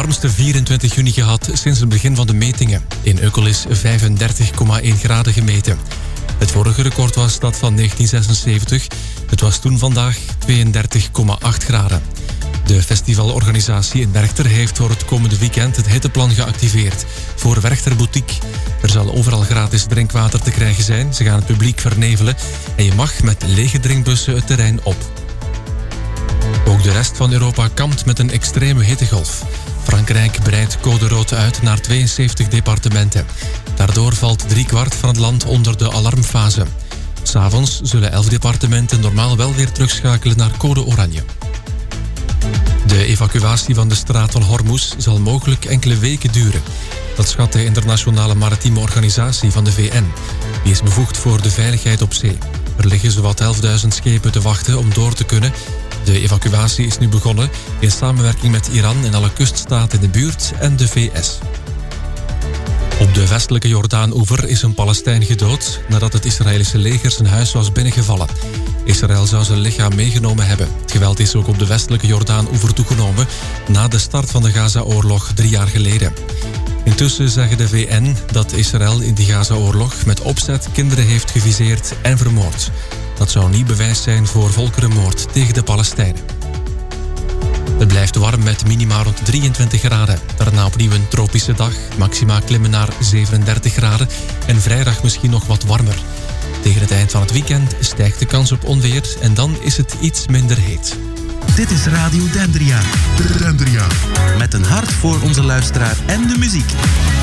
warmste 24 juni gehad sinds het begin van de metingen. In Ukkel is 35,1 graden gemeten. Het vorige record was dat van 1976. Het was toen vandaag 32,8 graden. De festivalorganisatie in Werchter heeft voor het komende weekend het hitteplan geactiveerd voor Werchter Boutique. Er zal overal gratis drinkwater te krijgen zijn. Ze gaan het publiek vernevelen en je mag met lege drinkbussen het terrein op. Ook de rest van Europa kampt met een extreme hittegolf. Frankrijk breidt code rood uit naar 72 departementen. Daardoor valt 3/4 van het land onder de alarmfase. 'S Avonds zullen 11 departementen normaal wel weer terugschakelen naar code oranje. De evacuatie van de straat van Hormuz zal mogelijk enkele weken duren. Dat schat de Internationale Maritieme Organisatie van de VN. Die is bevoegd voor de veiligheid op zee. Er liggen zowat 11.000 schepen te wachten om door te kunnen. De evacuatie is nu begonnen in samenwerking met Iran en alle kuststaten in de buurt en de VS. Op de westelijke Jordaan-oever is een Palestijn gedood nadat het Israëlische leger zijn huis was binnengevallen. Israël zou zijn lichaam meegenomen hebben. Het geweld is ook op de westelijke Jordaan-oever toegenomen na de start van de Gaza-oorlog 3 jaar geleden. Intussen zeggen de VN dat Israël in die Gaza-oorlog met opzet kinderen heeft geviseerd en vermoord. Dat zou niet bewijs zijn voor volkerenmoord tegen de Palestijnen. Het blijft warm met minima rond 23 graden. Daarna opnieuw een tropische dag. Maxima klimmen naar 37 graden. En vrijdag misschien nog wat warmer. Tegen het eind van het weekend stijgt de kans op onweer en dan is het iets minder heet. Dit is Radio Dendria. Dendria. Met een hart voor onze luisteraar en de muziek.